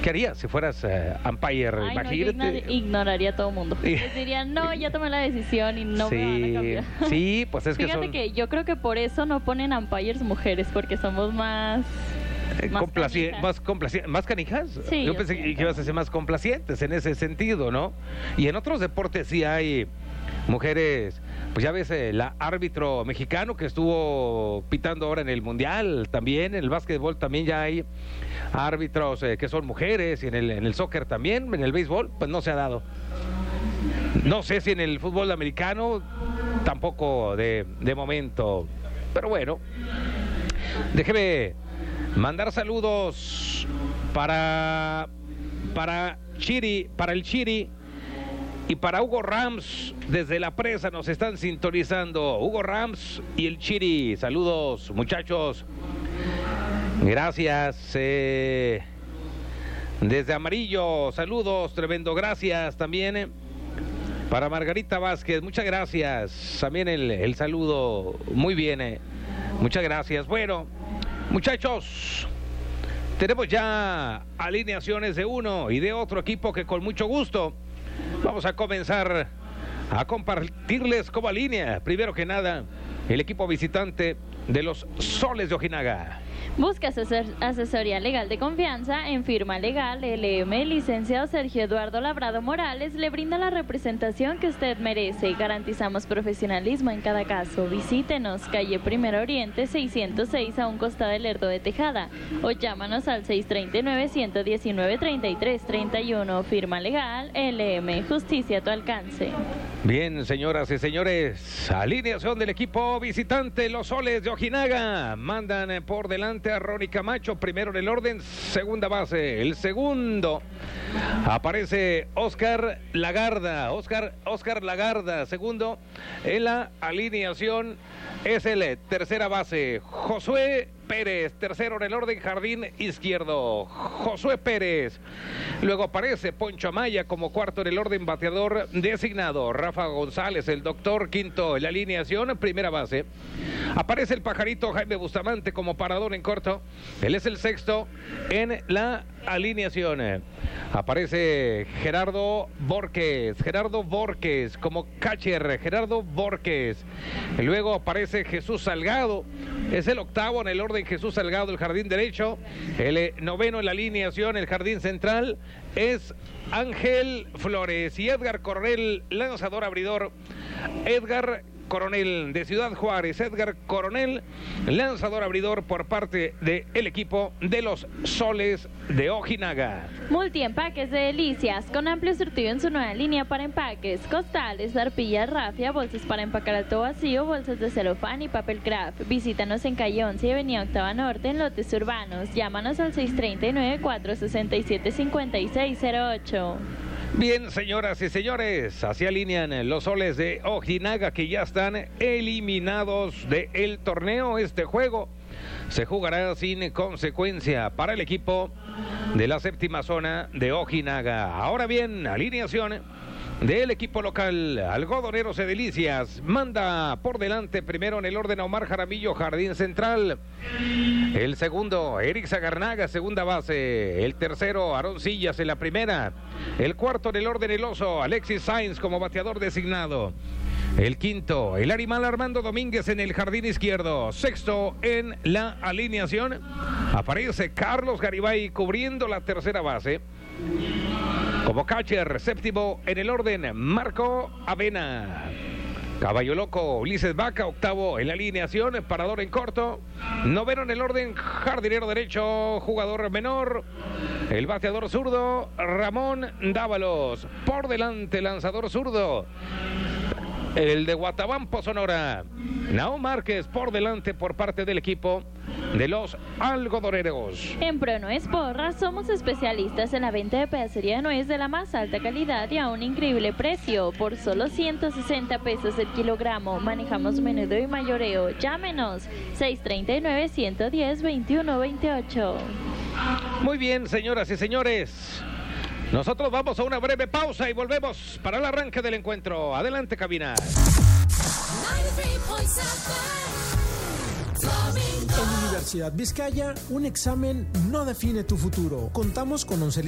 ¿Qué harías si fueras umpire? Ay, Imagínate. no, yo ignoraría a todo mundo. Les dirían, no, ya tomé la decisión y no me van a cambiar. Sí, pues es que Fíjate que yo creo que por eso no ponen umpires mujeres, porque somos más canijas. ¿Más canijas? Sí, yo pensé que ibas a ser más complacientes en ese sentido, ¿no? Y en otros deportes sí hay mujeres, pues ya ves, la árbitro mexicano que estuvo pitando ahora en el Mundial, también en el básquetbol también ya hay árbitros que son mujeres, y en el soccer también, en el béisbol, pues no se ha dado. No sé si en el fútbol americano tampoco de momento, pero bueno, déjeme mandar saludos para el Chiri y para Hugo Rams. Desde la presa nos están sintonizando Hugo Rams y el Chiri. Saludos, muchachos. Gracias. Desde Amarillo, saludos, tremendo, gracias también. Para Margarita Vázquez, muchas gracias. También el saludo, muy bien. Muchas gracias. Bueno, muchachos, tenemos ya alineaciones de uno y de otro equipo que con mucho gusto vamos a comenzar a compartirles como línea. Primero que nada, el equipo visitante de los Soles de Ojinaga. Busca asesoría legal de confianza en Firma Legal LM. Licenciado Sergio Eduardo Labrado Morales le brinda la representación que usted merece. Garantizamos profesionalismo en cada caso. Visítenos, calle Primero Oriente 606, a un costado del Lerdo de Tejada, o llámanos al 639-119-3331. Firma Legal LM. Justicia a tu alcance. Bien, señoras y señores, alineación del equipo visitante, los Soles de Ojinaga. Mandan por delante a Ronnie Camacho, primero en el orden, segunda base. El segundo aparece Oscar Lagarda. Oscar Lagarda, segundo en la alineación. Es el tercera base, Josué Pérez, tercero en el orden, jardín izquierdo, Josué Pérez. Luego aparece Poncho Amaya como cuarto en el orden, bateador designado, Rafa González, el doctor, quinto en la alineación, primera base. Aparece el pajarito Jaime Bustamante como parador en corto, él es el sexto en la alineación. Aparece Gerardo Borges como catcher, Gerardo Borges. Luego aparece Jesús Salgado, es el octavo en el orden, Jesús Salgado, el jardín derecho. El noveno en la alineación, el jardín central, es Ángel Flores. Y Edgar Coronel, lanzador abridor. Edgar Coronel de Ciudad Juárez, Edgar Coronel, lanzador abridor por parte del equipo de los Soles de Ojinaga. Multiempaques de Delicias, con amplio surtido en su nueva línea para empaques, costales, arpillas, rafia, bolsas para empacar alto vacío, bolsas de celofán y papel craft. Visítanos en calle 11 y avenida Octava Norte, en lotes urbanos. Llámanos al 639-467-5608. Bien, señoras y señores, así alinean los Soles de Ojinaga, que ya están eliminados del torneo. Este juego se jugará sin consecuencia para el equipo de la séptima zona de Ojinaga. Ahora bien, alineación del equipo local, Algodoneros de Delicias. Manda por delante primero en el orden a Omar Jaramillo, jardín central. El segundo, Eric Zagarnaga, segunda base. El tercero, Aarón Sillas en la primera. El cuarto en el orden, el oso, Alexis Sainz como bateador designado. El quinto, el animal Armando Domínguez en el jardín izquierdo. Sexto en la alineación, aparece Carlos Garibay cubriendo la tercera base. Como catcher, séptimo en el orden, Marco Avena. Caballo Loco, Ulises Vaca, octavo en la alineación, parador en corto. Noveno en el orden, jardinero derecho, jugador menor. El bateador zurdo, Ramón Dávalos. Por delante, lanzador zurdo, el de Guatabampo, Sonora, Naón Márquez. Por delante por parte del equipo de los Algodoneros. En Pronuez Porras somos especialistas en la venta de pedacería de nuez de la más alta calidad y a un increíble precio, por solo 160 pesos el kilogramo. Manejamos menudo y mayoreo. Llámenos 639-110-2128. Muy bien, señoras y señores, nosotros vamos a una breve pausa y volvemos para el arranque del encuentro. Adelante, cabina. En Universidad Vizcaya, un examen no define tu futuro. Contamos con 11